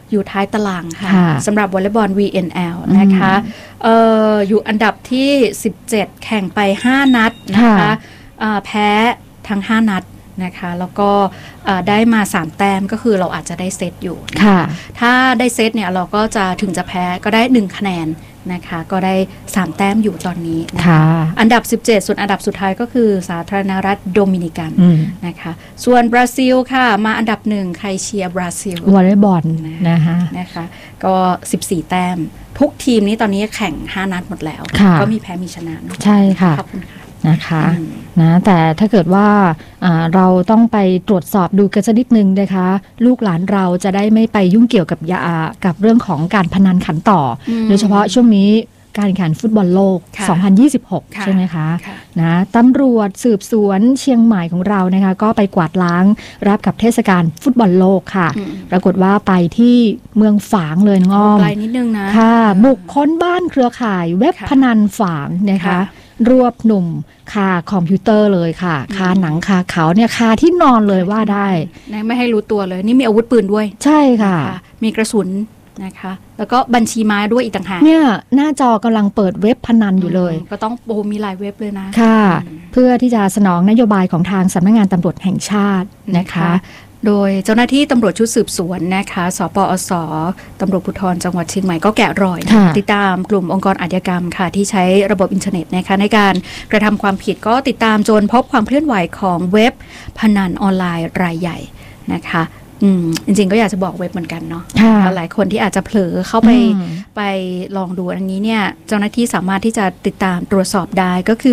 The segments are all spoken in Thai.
อยู่ท้ายตารางค่ะสำหรับวอลเลย์บอล VNL นะคะอยู่อันดับที่17แข่งไป5นัดนะคะแพ้ทั้ง5นัดนะคะแล้วก็ได้มา3แต้มก็คือเราอาจจะได้เซตอยู่ถ้าได้เซตเนี่ยเราก็จะถึงจะแพ้ก็ได้1คะแนนนะคะก็ได้3แต้มอยู่ตอนนี้นะคะอันดับ17ส่วนอันดับสุดท้ายก็คือสาธารณรัฐโดมินิกันนะคะส่วนบราซิลค่ะมาอันดับ1ใครเชียร์บราซิลวอลเลย์บอลนะคะก็14แต้มทุกทีมนี้ตอนนี้แข่ง5นัดหมดแล้วก็มีแพ้มีชนะใช่ค่ะขอบคุณค่ะนะคะนะแต่ถ้าเกิดว่าเราต้องไปตรวจสอบดูกันสักนิดนึงนะคะลูกหลานเราจะได้ไม่ไปยุ่งเกี่ยวกับเรื่องของการพนันขันต่อโดยเฉพาะช่วงนี้การแข่งขันฟุตบอลโลก2026ใช่ไหมคะนะตำรวจสืบสวนเชียงใหม่ของเรานะคะก็ไปกวาดล้างรับกับเทศกาลฟุตบอลโลกค่ะปรากฏว่าไปที่เมืองฝางเลยน้องอ้อมไกลนิดนึงนะค่ะบุกค้นบ้านเครือข่ายเว็บพนันฝางนะคะรวบหนุ่มคาคอมพิวเตอร์เลยค่ะคาหนังคาเขาเนี่ยคาที่นอนเลยว่าได้ไม่ให้รู้ตัวเลยนี่มีอาวุธปืนด้วยใช่ค่ะมีกระสุนนะคะแล้วก็บัญชีม้าด้วยอีกต่างหากเนี่ยหน้าจอกำลังเปิดเว็บพนันอยู่เลยก็ต้องมีหลายเว็บเลยนะค่ะเพื่อที่จะสนองนโยบายของทางสำนักงานตำรวจแห่งชาตินะคะโดยเจ้าหน้าที่ตำรวจชุดสืบสวนนะคะสปอส.ตำรวจภูธรจังหวัดเชียงใหม่ก็แกะรอยติดตามกลุ่มองค์กรอาชญากรรมค่ะที่ใช้ระบบอินเทอร์เน็ตนะคะในการกระทำความผิดก็ติดตามจนพบความเคลื่อนไหวของเว็บพนันออนไลน์รายใหญ่นะคะจริงๆก็อยากจะบอกเว็บเหมือนกันเนาะหลายคนที่อาจจะเผลอเข้าไปลองดูอันนี้เนี่ยเจ้าหน้าที่สามารถที่จะติดตามตรวจสอบได้ก็คือ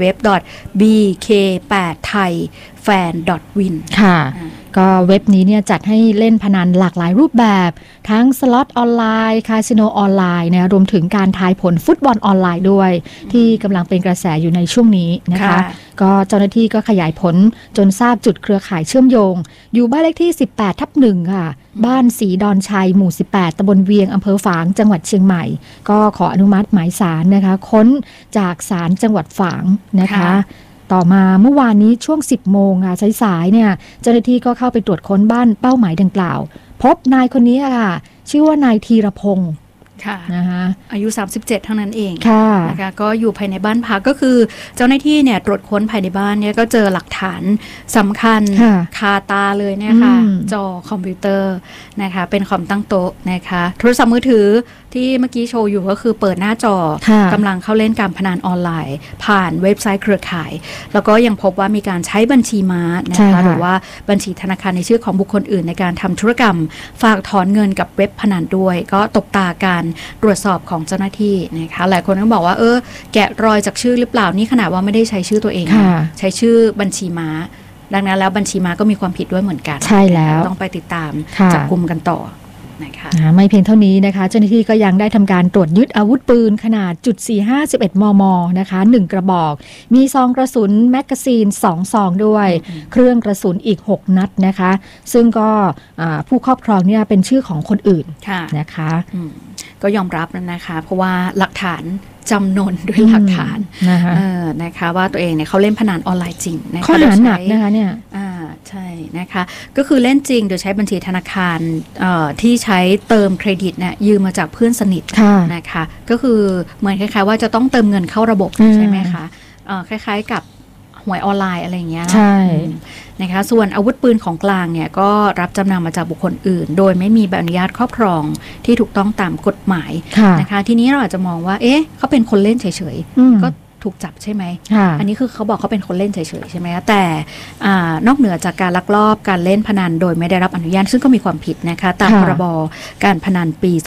www.bk8thai-fan.win ค่ะก็เว็บนี้เนี่ยจัดให้เล่นพนันหลากหลายรูปแบบทั้งสล็อตออนไลน์คาสิโนออนไลน์นะรวมถึงการทายผลฟุตบอลออนไลน์ด้วยที่กำลังเป็นกระแสอยู่ในช่วงนี้นะคะก็เจ้าหน้าที่ก็ขยายผลจนทราบจุดเครือข่ายเชื่อมโยงอยู่บ้านเลขที่18/1ค่ะบ้านศรีดอนชัยหมู่18ตำบลเวียงอำเภอฝางจังหวัดเชียงใหม่ก็ขออนุมัติหมายศาลนะคะค้นจากศาลจังหวัดฝางนะคะต่อมาเมื่อวานนี้ช่วง10 โมงค่ะสายๆเนี่ยเจ้าหน้าที่ก็เข้าไปตรวจค้นบ้านเป้าหมายดังกล่าวพบนายคนนี้ค่ะชื่อว่านายธีรพงศ์นะคะอายุ37เท่านั้นเองนะคะก็อยู่ภายในบ้านพักก็คือเจ้าหน้าที่เนี่ยตรวจค้นภายในบ้านเนี่ยก็เจอหลักฐานสำคัญคาตาเลยนะคะจอคอมพิวเตอร์นะคะเป็นคอมตั้งโต๊ะนะคะโทรศัพท์มือถือที่เมื่อกี้โชว์อยู่ก็คือเปิดหน้าจอกำลังเข้าเล่นการพนันออนไลน์ผ่านเว็บไซต์เครือข่ายแล้วก็ยังพบว่ามีการใช้บัญชีม้านะคะหรือว่าบัญชีธนาคารในชื่อของบุคคลอื่นในการทำธุรกรรมฝากถอนเงินกับเว็บพนันด้วยก็ตบตาการตรวจสอบของเจ้าหน้าที่นะคะหลายคนก็บอกว่าแกะรอยจากชื่อหรือเปล่านี่ขนาดว่าไม่ได้ใช้ชื่อตัวเองใช้ชื่อบัญชีม้าดังนั้นแล้วบัญชีม้าก็มีความผิดด้วยเหมือนกันใช่แล้วต้องไปติดตามจับกุมกันต่อนะคะไม่เพียงเท่านี้นะคะเจ้าหน้าที่ก็ยังได้ทำการตรวจยึดอาวุธปืนขนาด.4511 มมนะคะ1กระบอกมีซองกระสุนแมกกาซีน2ซองด้วยเครื่องกระสุนอีก6นัดนะคะซึ่งก็ผู้ครอบครองเนี่ยเป็นชื่อของคนอื่นนะคะก็ยอมรับนะคะเพราะว่าหลักฐานจำนนด้วยหลักฐานนะคะว่าตัวเองเนี่ยเขาเล่นพนันออนไลน์จริงข้อหาหนักนะคะเนี่ยใช่นะคะก็คือเล่นจริงโดยใช้บัญชีธนาคารที่ใช้เติมเครดิตเนี่ยยืมมาจากเพื่อนสนิทนะคะก็คือเหมือนคล้ายๆว่าจะต้องเติมเงินเข้าระบบใช่ไหมคะคล้ายๆกับหวยออนไลน์อะไรอย่างเงี้ยใช่นะคะส่วนอาวุธปืนของกลางเนี่ยก็รับจำนำมาจากบุคคลอื่นโดยไม่มีใบอนุญาตครอบครองที่ถูกต้องตามกฎหมายนะคะทีนี้เราอาจจะมองว่าเขาเป็นคนเล่นเฉยๆก็ถูกจับใช่ไหมอันนี้คือเขาบอกเขาเป็นคนเล่นเฉยๆใช่ไหมแต่นอกเหนือจากการลักลอบการเล่นพนันโดยไม่ได้รับอนุญาตซึ่งก็มีความผิดนะคะตามพรบการพนันปี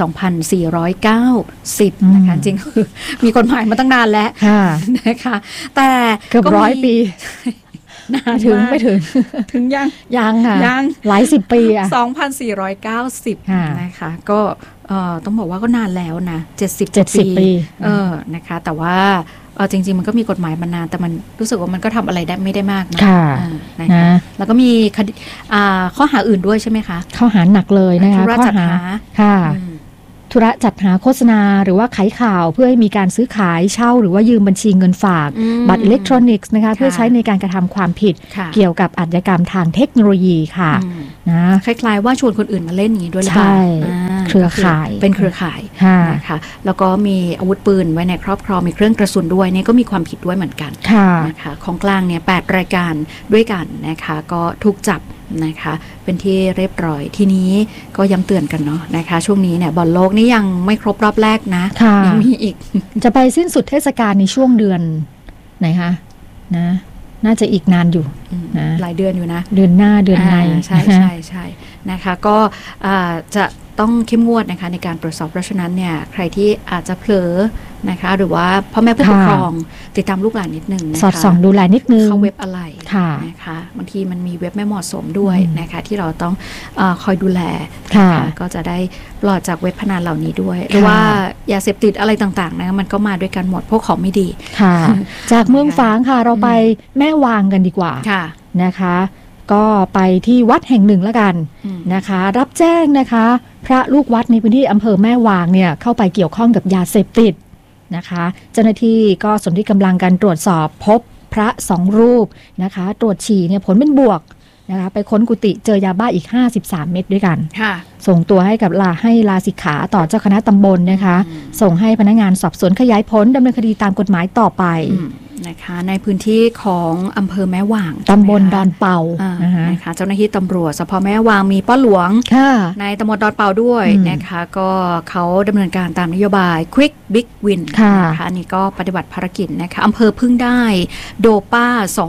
2490นะคะจริงคือมีกฎหมายมาตั้งนานแล้วนะคะแต่เกือบ100 ปีถึงไม่ถึงยังค่ะยังหลาย10 ปี 2490นะคะก็ต้องบอกว่าก็นานแล้วนะ70 ปีนะคะแต่ว่าจริงๆมันก็มีกฎหมายมานานแต่มันรู้สึกว่ามันก็ทำอะไรได้ไม่ได้มากนะคะแล้วก็มีข้อหาอื่นด้วยใช่ไหมคะข้อหาหนักเลยนะคะข้อหาค่ะธุระจัดหาโฆษณาหรือว่าขายข่าวเพื่อให้มีการซื้อขายเช่าหรือว่ายืมบัญชีเงินฝากบัตรอิเล็กทรอนิกส์นะคะเพื่อใช้ในการกระทำความผิดเกี่ยวกับอาชญากรรมทางเทคโนโลยีค่ะนะคล้ายๆว่าชวนคนอื่นมาเล่นอย่างนี้ด้วยหรือเปล่าเครือข่ายเป็นเครือข่ายนะคะแล้วก็มีอาวุธปืนไว้ในครอบครองมีเครื่องกระสุนด้วยนี่ก็มีความผิดด้วยเหมือนกันนะคะของกลางเนี่ย8รายการด้วยกันนะคะก็ถูกจับนะคะเป็นที่เรียบร้อยทีนี้ก็ย้ำเตือนกันเนาะนะคะช่วงนี้เนี่ยบอลโลกนี่ยังไม่ครบรอบแรกนะยังมีอีกจะไปสิ้นสุดเทศกาลในช่วงเดือนไหนคะนะน่าจะอีกนานอยู่นะหลายเดือนอยู่นะเดือนหน้าเดือนในใช่ใช่ใช่นะคะก็จะต้องเข้มงวดนะคะในการตรวจสอบเพราะฉะนั้นเนี่ยใครที่อาจจะเผลอนะคะหรือว่าพ่อแม่ผู้ปกครองติดตามลูกหลานนิดนึงนะคะสอดส่องดูแลนิดนึงเข้าเว็บอะไรนะคะบางทีมันมีเว็บไม่เหมาะสมด้วยนะคะที่เราต้องคอยดูแลก็จะได้ปลอดจากเว็บพนันเหล่านี้ด้วยหรือว่ายาเสพติดอะไรต่างๆนะมันก็มาด้วยกันหมดพวกของไม่ดีค่ะจากเมืองฝางค่ะเราไปแม่วางกันดีกว่านะคะก็ไปที่วัดแห่งหนึ่งแล้วกันนะคะรับแจ้งนะคะพระลูกวัดในพื้นที่อำเภอแม่วางเนี่ยเข้าไปเกี่ยวข้องกับยาเสพติดนะคะเจ้าหน้าที่ก็สนที่กำลังการตรวจสอบพบพระ2รูปนะคะตรวจฉี่เนี่ยผลเป็นบวกนะคะไปค้นกุฏิเจอยาบ้าอีก53เม็ดด้วยกันส่งตัวให้กับให้ลาสิกขาต่อเจ้าคณะตำบลนะคะส่งให้พนักงานสอบสวนขยายผลดำเนินคดีตามกฎหมายต่อไปนะคะในพื้นที่ของอำเภอแม่วางตำบลดอนเปานะคะเจ้าหน้าที่ตำรวจสพแม่วางมีป้าหลวงในตำบลดอนเปาด้วยนะคะก็เขาดำเนินการตามนโยบาย Quick Big Win นะคะอันนี้ก็ปฏิบัติภารกิจนะคะอำเภอพึ่งได้โดป้า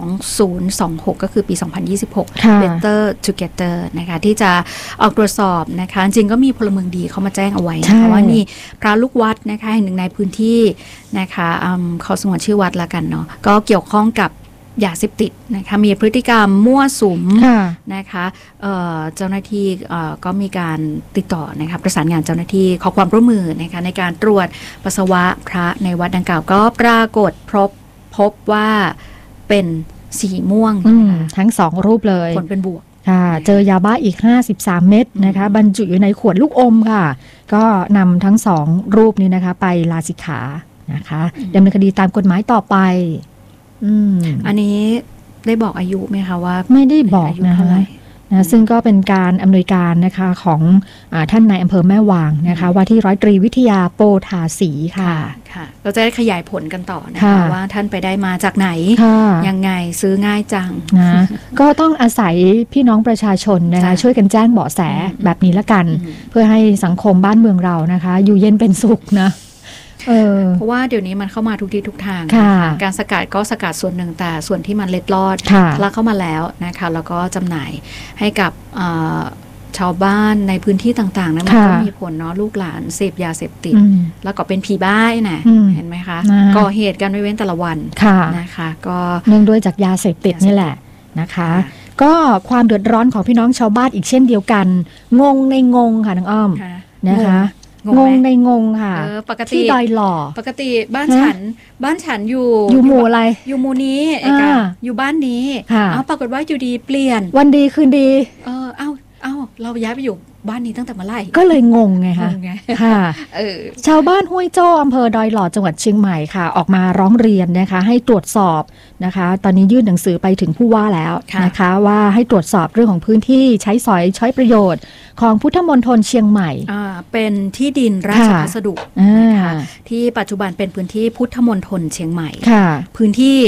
2026ก็คือปี2026 Better Together นะคะที่จะออกตรวจสอบนะคะจริงก็มีพลเมืองดีเขามาแจ้งเอาไว้นะคะว่ามีพระลูกวัดนะคะแห่งหนึ่งในพื้นที่นะคะเขาสงวนชื่อวัดละกันเนาะก็เกี่ยวข้องกับยาเสพติดนะคะมีพฤติกรรมมั่วสุมนะคะเจ้าหน้าที่ก็มีการติดต่อนะคะประสานงานเจ้าหน้าที่ขอความร่วมมือนะคะในการตรวจปัสสาวะพระในวัดดังกล่าวก็ปรากฏพบว่าเป็นสีม่วงทั้ง2รูปเลยผลเป็นบวกเจอยาบ้าอีก53เม็ดนะคะบรรจุอยู่ในขวดลูกอมค่ะก็นำทั้ง2รูปนี้นะคะไปลาสิกขานะคะดำเนินคดีตามกฎหมายต่อไปอันนี้ได้บอกอายุไหมคะว่าไม่ได้บอกนะคะซึ่งก็เป็นการอำนวยการนะคะของท่านนายอำเภอแม่วางนะคะว่าที่100 ตรีวิทยาโปธาศรีค่ะเราจะได้ขยายผลกันต่อนะคะว่าท่านไปได้มาจากไหนยังไงซื้อง่ายจังนะก็ต้องอาศัยพี่น้องประชาชนนะคะช่วยกันแจ้งเบาะแสแบบนี้ละกันเพื่อให้สังคมบ้านเมืองเรานะคะอยู่เย็นเป็นสุขนะเพราะว่าเดี๋ยวนี้มันเข้ามาทุกที่ทุกทางการสกัดก็สกัดส่วนหนึ่งแต่ส่วนที่มันเล็ดลอดทะลักเข้ามาแล้วนะคะแล้วก็จำหน่ายให้กับชาวบ้านในพื้นที่ต่างๆนั้นมันก็มีผลเนาะลูกหลานเสพยาเสพติดแล้วก็เป็นผีบ้านะเห็นไหมคะก่อเหตุกันไม่เว้นแต่ละวันนะคะก็เนื่องด้วยจากยาเสพติดนี่แหละนะคะก็ความเดือดร้อนของพี่น้องชาวบ้านอีกเช่นเดียวกันงงในงงค่ะน้องอ้อมนะคะงงในงงค่ะปกติที่ดอยหล่อปกติบ้านฉันอยู่หมู่อะไรอยู่หมู่นี้อยู่บ้านนี้ปรากฏว่าอยู่ดีเปลี่ยนวันดีคืนดีเราย้ายไปอยู่บ้านนี้ตั้งแต่เมื่อไหร่ก็เลยงงไงคะค่ะชาวบ้านห้วยโจ้อำเภอดอยหล่อจังหวัดเชียงใหม่ค่ะออกมาร้องเรียนนะคะให้ตรวจสอบนะคะตอนนี้ยื่นหนังสือไปถึงผู้ว่าแล้วนะคะว่าให้ตรวจสอบเรื่องของพื้นที่ใช้สอยใช้ประโยชน์ของพุทธมณฑลเชียงใหม่เป็นที่ดินราชพัสดุนะคะที่ปัจจุบันเป็นพื้นที่พุทธมณฑลเชียงใหม่พื้นที่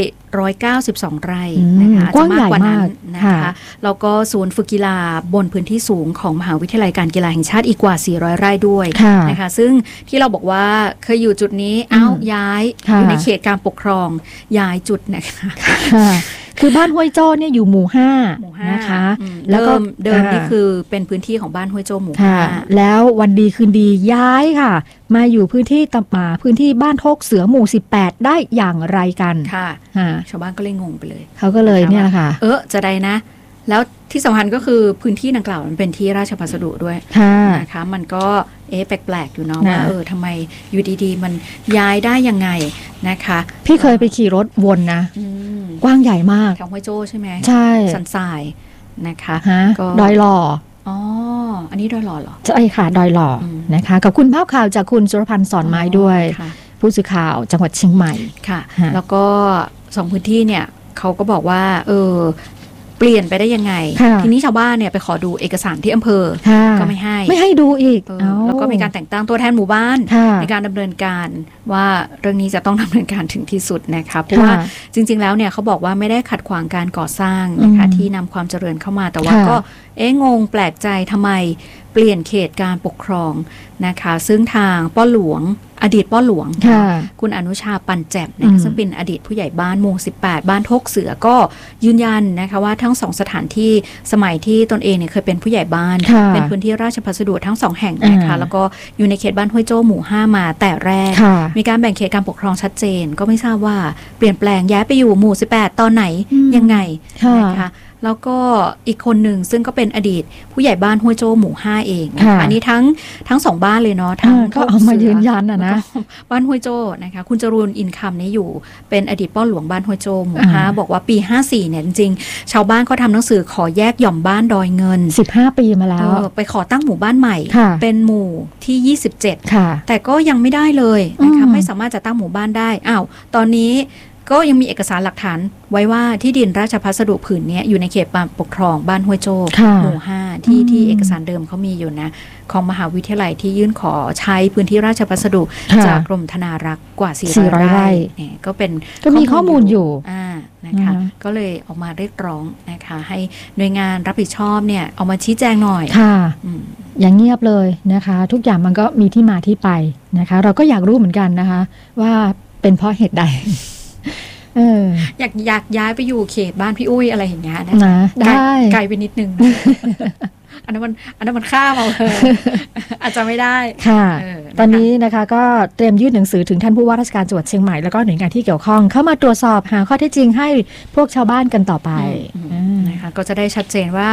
192 ไร่นะคะกว้างใหญ่มากนะคะแล้วก็ศูนย์ฝึกกีฬาบนพื้นที่สูงของมหาวิทยาลัยการกีฬาแห่งชาติอีกกว่า400 ไร่ด้วยนะคะซึ่งที่เราบอกว่าเคยอยู่จุดนี้ย้ายอยู่ในเขตการปกครองย้ายจุดนะคะคือบ้านห้วยโจ้เนี่ยอยู่หมู่5นะคะแล้วก็เดิมนี่คือเป็นพื้นที่ของบ้านห้วยโจ้หมู่5 แล้ววันดีคืนดีย้ายค่ะมาอยู่พื้นที่พื้นที่บ้านโคกเสือหมู่18ได้อย่างไรกันค่ะชาวบ้านก็เลยงงไปเลยเขาก็เลยเนี่ยค่ะจะได้นะแล้วที่สำคัญก็คือพื้นที่ดังกล่าวมันเป็นที่ราชพัสดุด้วยนะคะมันก็แปลกๆอยู่เนาะว่าทำไมอยู่ดีๆมันย้ายได้ยังไงนะคะพี่เคยไปขี่รถวนนะกว้างใหญ่มากแถวห้วยโจ้ใช่ไหมใช่สันทรายนะคะก็ดอยหล่ออันนี้ดอยหล่อเหรอใช่ค่ะดอยหล่อนะคะกับคุณภาพข่าวจากคุณสุรพันธ์สอนไม้ด้วยผู้สื่อข่าวจังหวัดเชียงใหม่ค่ะแล้วก็2พื้นที่เนี่ยเขาก็บอกว่าเปลี่ยนไปได้ยังไงทีนี้ชาวบ้านเนี่ยไปขอดูเอกสารที่อำเภอก็ไม่ให้ดูอีกแล้วก็มีการแต่งตั้งตัวแทนหมู่บ้านในการดำเนินการว่าเรื่องนี้จะต้องดำเนินการถึงที่สุดนะคะเพราะว่าจริงๆแล้วเนี่ยเขาบอกว่าไม่ได้ขัดขวางการก่อสร้างนะคะที่นำความเจริญเข้ามาแต่ว่าก็งงแปลกใจทำไมเปลี่ยนเขตการปกครองนะคะซึ่งทางป้อหลวงอดีตป้อหลวงคุณอนุชาปันแจ่มนะคะซึ่งเป็นอดีตผู้ใหญ่บ้านหมู่18บ้านทกเสือก็ยืนยันนะคะว่าทั้ง2สถานที่สมัยที่ตนเองเนี่ยเคยเป็นผู้ใหญ่บ้านเป็นพื้นที่ราชพัสดุทั้ง2แห่งนะคะแล้วก็อยู่ในเขตบ้านห้วยโจ้หมู่5มาแต่แรกมีการแบ่งเขตการปกครองชัดเจนก็ไม่ทราบว่าเปลี่ยนแปลงย้ายไปอยู่หมู่18ตอนไหนยังไงนะคะแล้วก็อีกคนหนึ่งซึ่งก็เป็นอดีตผู้ใหญ่บ้านห้วยโจ้หมู่5เองนะคะอันนี้ทั้ง2บ้านเลยเนาะทั้งก็เอามายืนยันนะบ้านห้วยโจ้นะคะคุณจรูนอินคำนี่อยู่เป็นอดีตป้อหลวงบ้านห้วยโจ้หมู่5บอกว่าปี54เนี่ยจริงๆชาวบ้านเขาทำหนังสือขอแยกหย่อมบ้านดอยเงิน 15ปีมาแล้วไปขอตั้งหมู่บ้านใหม่เป็นหมู่ที่27แต่ก็ยังไม่ได้เลยนะคะไม่สามารถจะตั้งหมู่บ้านได้ตอนนี้ก็ยังมีเอกสารหลักฐานไว้ว่าที่ดินราชพัสดุผืนนี้อยู่ในเขตปกครองบ้านห้วยโจ้หมู่5ที่เอกสารเดิมเขามีอยู่นะของมหาวิทยาลัยที่ยื่นขอใช้พื้นที่ราชพัสดุจากกรมธนารักษ์กว่า400 ไร่เนี่ยก็มีข้อมูลอยู่นะคะก็เลยออกมาเรียกร้องนะคะให้หน่วยงานรับผิดชอบเนี่ยออกมาชี้แจงหน่อยอย่างเงียบเลยนะคะทุกอย่างมันก็มีที่มาที่ไปนะคะเราก็อยากรู้เหมือนกันนะคะว่าเป็นเพราะเหตุใดอยากย้ายไปอยู่เขตบ้านพี่อุ้ยอะไรอย่างเงี้ยนะได้ไกลไปนิดนึงอันนั้นมันข้ามเอาอาจจะไม่ได้ค่ะตอนนี้นะคะก็เตรียมยื่นหนังสือถึงท่านผู้ว่าราชการจังหวัดเชียงใหม่แล้วก็หน่วยงานที่เกี่ยวข้องเข้ามาตรวจสอบหาข้อเท็จจริงให้พวกชาวบ้านกันต่อไปนะคะก็จะได้ชัดเจนว่า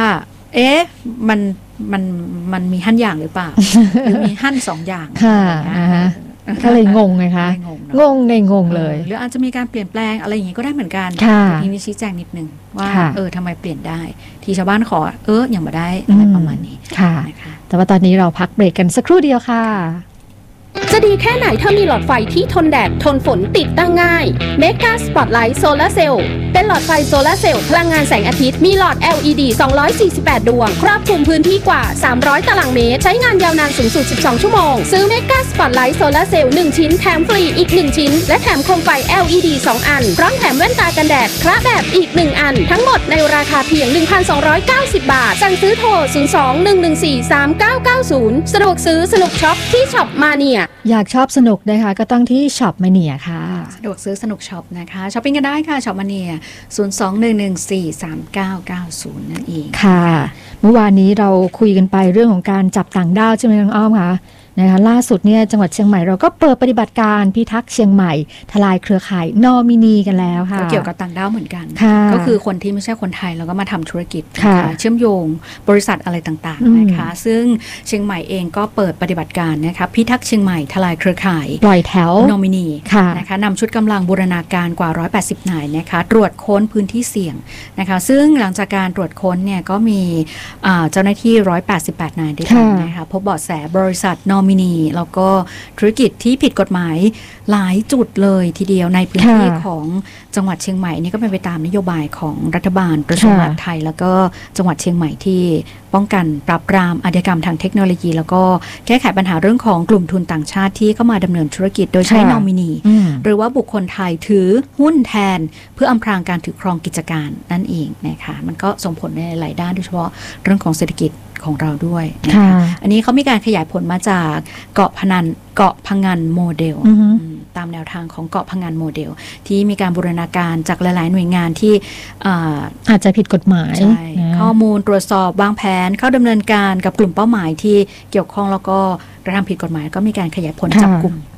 มันมีหั่นอย่างหรือเปล่าหรือมีหั่น2อย่างค่ะก็เลยงงไงคะงงในงงเลยหรืออาจจะมีการเปลี่ยนแปลงอะไรอย่างนี้ก็ได้เหมือนกันทีนี้ชี้แจงนิดนึงว่าทำไมเปลี่ยนได้ที่ชาวบ้านขออย่างมาได้อะไรประมาณนี้นะคะแต่ว่าตอนนี้เราพักเบรกกันสักครู่เดียวค่ะจะดีแค่ไหนถ้ามีหลอดไฟที่ทนแดดทนฝนติดตั้งง่าย Mega Spotlight Solar Cell เป็นหลอดไฟโซลาร์เซลล์พลังงานแสงอาทิตย์มีหลอด LED 248 ดวงครอบคลุมพื้นที่กว่า300ตารางเมตรใช้งานยาวนานสูงสุด12ชั่วโมงซื้อ Mega Spotlight Solar Cell 1 ชิ้นแถมฟรีอีก1ชิ้นและแถมโคมไฟ LED 2 อันพร้อมแถมแว่นตากันแดดคละแบบอีก1อันทั้งหมดในราคาเพียง 1,290 บาทสั่งซื้อโทร 02-114-3990 สะดวกซื้อสนุกช็อปที่ช็อปมาเนียอยากชอบสนุกนะคะก็ต้องที่ช็อปมาเนียค่ะสะดวกซื้อสนุกช็อปนะคะช้อปปิ้งกันได้ค่ะช็อปมาเนีย02-114-3990 นั่นเองค่ะเมื่อวานนี้เราคุยกันไปเรื่องของการจับต่างด้าวใช่ไหมน้องอ้อมคะนะคะล่าสุดเนี่ยจังหวัดเชียงใหม่เราก็เปิดปฏิบัติการพิทักษ์เชียงใหม่ทลายเครือข่ายนอมินีกันแล้วค่ะเกี่ยวกับต่างด้าวเหมือนกันก็คือคนที่ไม่ใช่คนไทยแล้วก็มาทำธุรกิจเชื่อมโยงบริษัทอะไรต่างๆนะคะซึ่งเชียงใหม่เองก็เปิดปฏิบัติการนะคะพิทักษ์เชียงใหม่ทลายเครือข่ายปล่อยแถวนอมินีนะคะนำชุดกำลังบูรณาการกว่า180นายนะคะตรวจค้นพื้นที่เสี่ยงนะคะซึ่งหลังจากการตรวจค้นเนี่ยก็มีเจ้าหน้าที่188นายด้วยกันนะคะพบเบาะแสบริษัทนอมินีแล้วก็ธุรกิจที่ผิดกฎหมายหลายจุดเลยทีเดียวในพื้นที่ของจังหวัดเชียงใหม่นี่ก็เป็นไปตามนโยบายของรัฐบาลกระทรวงมหาดไทยแล้วก็จังหวัดเชียงใหม่ที่ป้องกันปราบปรามอาชญากรรมทางเทคโนโลยีแล้วก็แก้ไขปัญหาเรื่องของกลุ่มทุนต่างชาติที่เข้ามาดำเนินธุรกิจโดยใช้นอมินีหรือว่าบุคคลไทยถือหุ้นแทนเพื่ออำพรางการถือครองกิจการนั่นเองนะคะมันก็ส่งผลในหลายด้านโดยเฉพาะเรื่องของเศรษฐกิจของเราด้วยนะคะอันนี้เขามีการขยายผลมาจากเกาะพังงานโมเดลตามแนวทางของเกาะพังงานโมเดลที่มีการบูรณาการจากหลายๆหน่วยงานที่อาจจะผิดกฎหมายข้อมูลตรวจสอบวางแผนเข้าดำเนินการกับกลุ่มเป้าหมายที่เกี่ยวข้องแล้วก็กระทำผิดกฎหมายก็มีการขยายผลจับกลุ่ม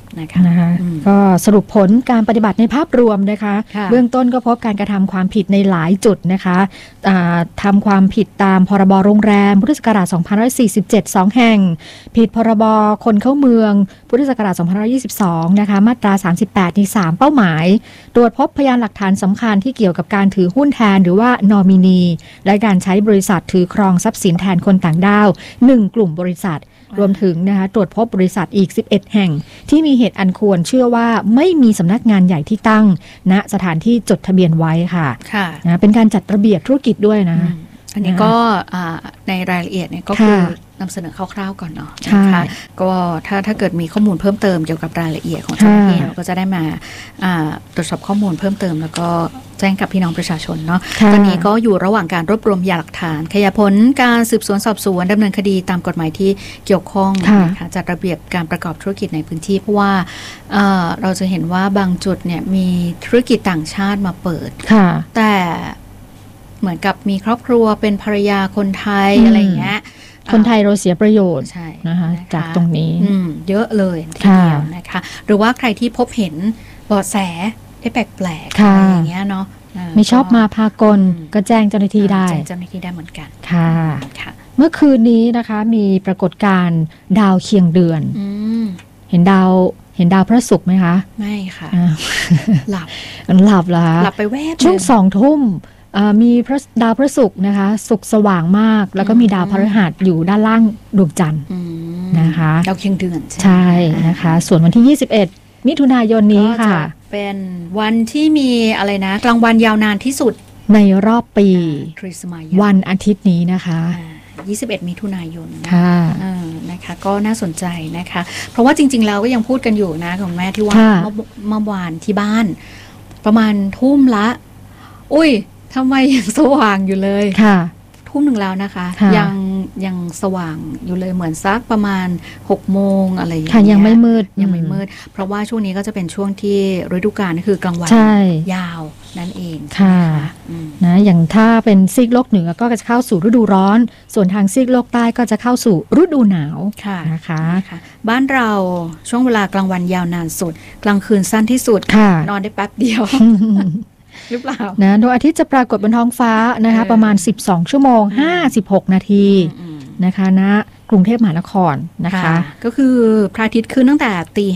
นะคะก็สรุปผลการปฏิบัติในภาพรวมนะคะเบื้องต้นก็พบการกระทำความผิดในหลายจุดนะคะทำความผิดตามพรบโรงแรมพุทธศักราช2547 2แห่งผิดพรบคนเข้าเมืองพุทธศักราช2522นะคะมาตรา38ใน3เป้าหมายตรวจพบพยานหลักฐานสำคัญที่เกี่ยวกับการถือหุ้นแทนหรือว่านอมินีและการใช้บริษัทถือครองทรัพย์สินแทนคนต่างด้าว1กลุ่มบริษัทรวมถึงนะคะตรวจพบบริษัทอีก11แห่งที่มีเหตุอันควรเชื่อว่าไม่มีสำนักงานใหญ่ที่ตั้งณสถานที่จดทะเบียนไว้ค่ะนะเป็นการจัดระเบียบธุรกิจด้วยนะอันนี้ก็ในรายละเอียดเนี่ยก็คือนำเสนอคร่าวๆก่อนเนาะนะคะก็ถ้าเกิดมีข้อมูลเพิ่มเติมเกี่ยวกับรายละเอียดของเจ้าหน้าที่เราก็จะได้มาตรวจสอบข้อมูลเพิ่มเติมแล้วก็แจ้งกับพี่น้องประชาชนเนาะตอนนี้ก็อยู่ระหว่างการรวบรวมพยานหลักฐานขยายผลการสืบสวนสอบสวนดำเนินคดีตามกฎหมายที่เกี่ยวข้องนะคะจัดระเบียบการประกอบธุรกิจในพื้นที่เพราะว่าเราจะเห็นว่าบางจุดเนี่ยมีธุรกิจต่างชาติมาเปิดแต่เหมือนกับมีครอบครัวเป็นภรรยาคนไทยอะไรอย่างเงี้ยคนไทยเราเสียประโยชน์นะคะจากตรงนี้เยอะเลยทีเดียวนะคะหรือว่าใครที่พบเห็นเบาะแสได้แปลกๆอะไรอย่างเงี้ยเนาะไม่ชอบมาพากลก็แจ้งเจ้าหน้าที่ได้แจ้งเจ้าหน้าที่ได้เหมือนกันค่ะเมื่อคืนนี้นะคะมีปรากฏการณ์ดาวเคียงเดือนเห็นดาวพระศุกร์ไหมคะไม่ค่ะหลับเหรอคะหลับไปแวบช่วง20 ทุ่มมีดาวพระศุกร์นะคะศุกร์สว่างมากแล้วก็มีดาวพฤหัสอยู่ด้านล่างดวงจันทร์นะคะดาวเคียงเดือนใช่นะคะส่วนวันที่21มิถุนายนนี้ค่ะเป็นวันที่มีอะไรนะกลางวันยาวนานที่สุดในรอบปีคริสต์มาสวันอาทิตย์นี้นะคะ 21 มิถุนายนนะคะก็น่าสนใจนะคะเพราะว่าจริงๆแล้วก็ยังพูดกันอยู่นะของแม่ที่ว่าเมื่อวานที่บ้านประมาณทุ่มละอุ้ยทำไมยังสว่างอยู่เลยทุ่มหนึ่งแล้วนะคะยังสว่างอยู่เลยเหมือนสักประมาณ6 โมงอะไรอย่างเงี้ยยังไม่มืดเพราะว่าช่วงนี้ก็จะเป็นช่วงที่ฤดูกาลคือกลางวันยาวนั่นเองค่ะนะอย่างถ้าเป็นซีกโลกเหนือก็จะเข้าสู่ฤดูร้อนส่วนทางซีกโลกใต้ก็จะเข้าสู่ฤดูหนาวนะคะบ้านเราช่วงเวลากลางวันยาวนานสุดกลางคืนสั้นที่สุดนอนได้แป๊บเดียวหรือเปล่านะดวงอาทิตย์จะปรากฏบนท้องฟ้านะคะประมาณ12 ชั่วโมง 56 นาทีนะคะณกรุงเทพมหานครนะคะก็คือพระอาทิตย์ขึ้นตั้งแต่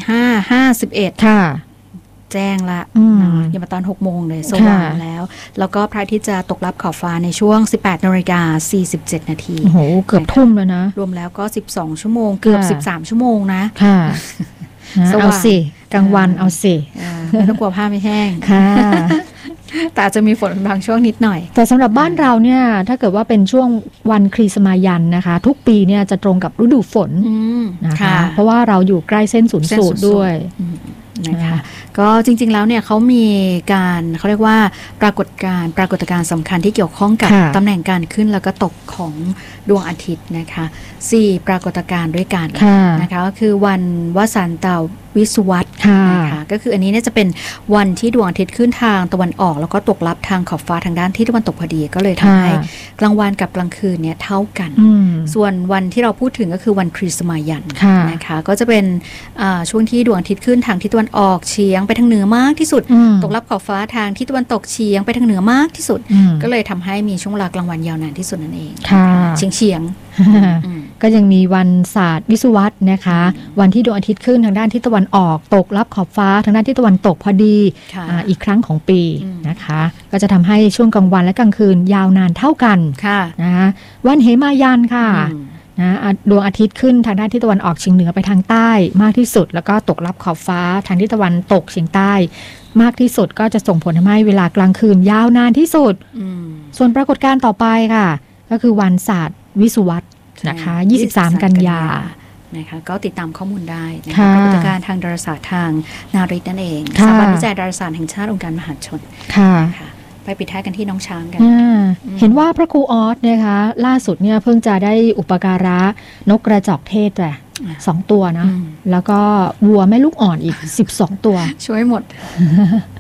5:51 ค่ะแจ้งละอย่ามาตอน6 โมงเลยสว่างแล้วก็พระอาทิตย์จะตกลับขอบฟ้าในช่วง 18:47 นาทีโอ้โหเกือบทุ่มแล้วนะรวมแล้วก็12 ชั่วโมงเกือบ13 ชั่วโมงนะค่ะเอาสิกลางวันเอาสิไม่ต้องกลัวผ้าไม่แห้งค่ะแต่อาจจะมีฝนบางช่วงนิดหน่อยแต่สำหรับบ้านเราเนี่ยถ้าเกิดว่าเป็นช่วงวันคริสต์มายันนะคะทุกปีเนี่ยจะตรงกับฤดูฝนนะคะเพราะว่าเราอยู่ใกล้เส้นศูนย์สูตรด้วยนะคะก็จริงๆแล้วเนี่ยเขามีการเขาเรียกว่าปรากฏการณ์สำคัญที่เกี่ยวข้องกับตำแหน่งการขึ้นแล้วก็ตกของดวงอาทิตย์นะคะ4 ปรากฏการณ์ด้วยกันนะคะก็คือวันวสันตวิสุวัตนะคะก็คืออันนี้เนี่ยจะเป็นวันที่ดวงอาทิตย์ขึ้นทางตะวันออกแล้วก็ตกลับทางขอบฟ้าทางด้านทิศตะวันตกพอดีก็เลยทำให้กลางวันกับกลางคืนเนี่ยเท่ากันส่วนวันที่เราพูดถึงก็คือวันคริสต์มายันนะคะก็จะเป็นช่วงที่ดวงอาทิตย์ขึ้นทางทิศตะวันออกเฉียงไปทางเหนือมากที่สุดตกลับขอบฟ้าทางทิศตะวันตกเฉียงไปทางเหนือมากที่สุดก็เลยทำให้มีช่วงเวลากลางวันยาวนานที่สุดนั่นเองเฉียงก็ยังมีวันศาสตร์วิสุวัตนะคะวันที่ดวงอาทิตย์ขึ้นทางด้านทิศตะวันออกตกลับขอบฟ้าทางด้านทิศตะวันตกพอดีอีกครั้งของปีนะคะก็จะทำให้ช่วงกลางวันและกลางคืนยาวนานเท่ากันนะคะวันเหมายันค่ะนะดวงอาทิตย์ขึ้นทางด้านทิศตะวันออกเฉียงเหนือไปทางใต้มากที่สุดแล้วก็ตกลับขอบฟ้าทางทิศตะวันตกเฉียงใต้มากที่สุดก็จะส่งผลทำให้เวลากลางคืนยาวนานที่สุดส่วนปรากฏการณ์ต่อไปค่ะก็คือวันศาสตร์วิสุวัตนะคะ23 กันยานะคะก็ติดตามข้อมูลได้นะคะปรากฏการณ์ทางดาราศาสตร์ทางนาริตนั่นเองสถาบันวิจัยดาราศาสตร์แห่งชาติองค์การมหาชนค่ะไปปิดท้ายกันที่น้องช้างกันเห็นว่าพระครูออสนะคะล่าสุดเนี่ยเพิ่งจะได้อุปการะนกกระจอกเทศ2 ตัวนะแล้วก็วัวแม่ลูกอ่อนอีก12 ตัวช่วยหมด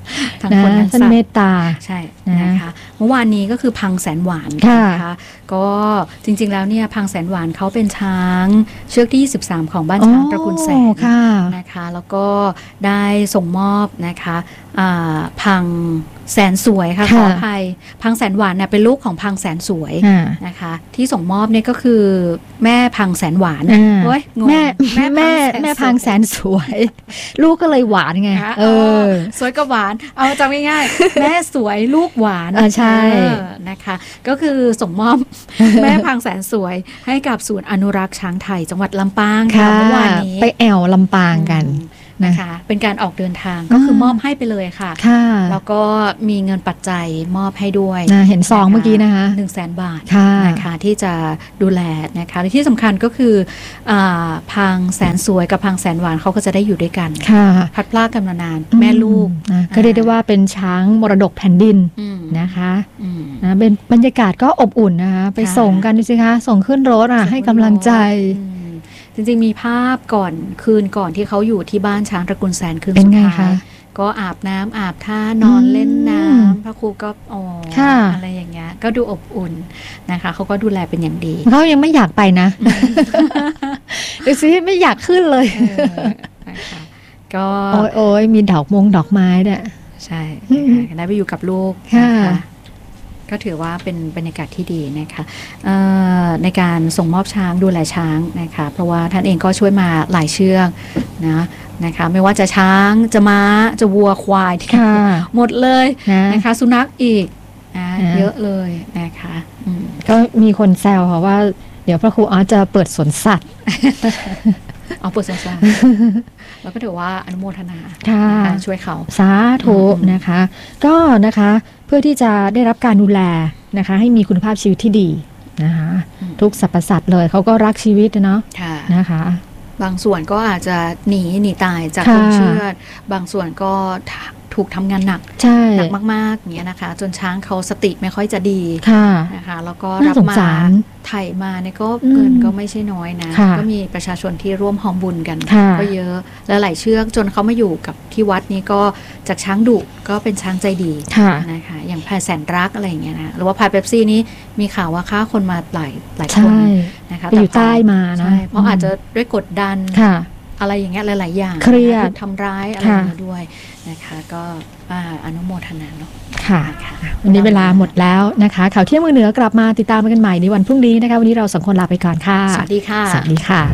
ทั้งคนทั้งสัตว์เมตตาใช่นะคะเมื่อวานนี้ก็คือพังแสนหวานนะคะก็จริงๆแล้วเนี่ยพังแสนหวานเขาเป็นช้างเชือกที่23ของบ้านช้างตระกูลแสนนะคะแล้วก็ได้ส่งมอบนะคะพังแสนสวยค่ะขออภัยพังแสนหวานเนี่ยเป็นลูกของพังแสนสวยนะคะที่ส่งมอบเนี่ยก็คือแม่พังแสนหวานโอ้ยแม่พังแสนสวยลูกก็เลยหวานไงสวยกับหวานเอาจำง่ายๆแม่สวยลูกหวานใช่นะคะก็คือส่งมอบแม่พังแสนสวยให้กับศูนย์อนุรักษ์ช้างไทยจังหวัดลำปางค่ะเมื่อวานนี้ไปแอวลำปางกันนะคะเป็นการออกเดินทางก็คือมอบให้ไปเลยค่ะแล้วก็มีเงินปัจจัยมอบให้ด้วยเห็นซองเมื่อกี้นะคะ 100,000 บาทนะคะที่จะดูแลนะคะและที่สำคัญก็คือพังแสนสวยกับพังแสนหวานเขาก็จะได้อยู่ด้วยกันพัดพลากกันมานานแม่ลูกก็เรียกได้ว่าเป็นช้างมรดกแผ่นดินนะคะเป็นบรรยากาศก็อบอุ่นนะคะไปส่งกันดูสิคะส่งขึ้นรถให้กำลังใจจริงๆมีภาพคืนก่อนที่เขาอยู่ที่บ้านช้างตระกูลแสนคืนสุดท้ายก็อาบน้ำอาบท่านอนเล่นน้ำพระครูก็อะไรอย่างเงี้ยก็ดูอบอุ่นนะคะเขาก็ดูแลเป็นอย่างดีเขายังไม่อยากไปนะดูสิไม่อยากขึ้นเลยก็โอ้ยมีดอกไม้เนี่ยใช่ได้ไปอยู่กับลูกนะคะก็ถือว่าเป็นบรรยากาศที่ดีนะคะในการส่งมอบช้างดูแลช้างนะคะเพราะว่าท่านเองก็ช่วยมาหลายเชือกนะคะไม่ว่าจะช้างจะม้าจะวัวควายหมดเลยนะคะสุนัขอีกเยอะเลยนะคะก็มีคนแซวค่ะว่าเดี๋ยวพระครูอาจจะเปิดสวนสัตว์เปิดสวนสัตว์แล้วก็ถือว่าอนุโมทนาช่วยเขาสาธุนะคะก็นะคะเพื่อที่จะได้รับการดูแลนะคะให้มีคุณภาพชีวิตที่ดีนะคะทุกสรรพสัตว์เลยเขาก็รักชีวิตเนาะนะคะบางส่วนก็อาจจะหนีตายจากความเชื่อบางส่วนก็ถูกทำงานหนักมากๆอย่างเงี้ยนะคะจนช้างเขาสติไม่ค่อยจะดีนะคะแล้วก็รับมาไถ่มาเนี่ยก็เงินก็ไม่ใช่น้อยนะก็มีประชาชนที่ร่วมหอมบุญกันก็เยอะและหลายเชือกจนเขามาอยู่กับที่วัดนี้ก็จากช้างดุก็เป็นช้างใจดีนะคะอย่างพายแสนรักอะไรอย่างเงี้ยนะหรือว่าพายเป๊ปซี่นี้มีข่าวว่าฆ่าคนมาหลายคนนะคะอยู่ใต้มานะเพราะอาจจะด้วยกดดันอะไรอย่างเงี้ยหลายๆอย่างเครียดทำร้ายอะไรอย่างเงี้ยด้วยนะคะก็อนุโมทนาเนาะค่ะวันนี้เวลาหมดแล้วนะคะข่าวเที่ยงเมืองเหนือกลับมาติดตามกันใหม่ในวันพรุ่งนี้นะคะวันนี้เราสองคนลาไปก่อนค่ะสวัสดีค่ะสวัสดีค่ะ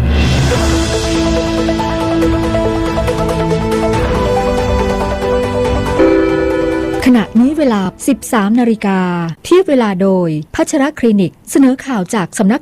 ขณะนี้เวลา 13:00 น.เทียบเวลาโดยพัชรคลินิกเสนอข่าวจากสำนัก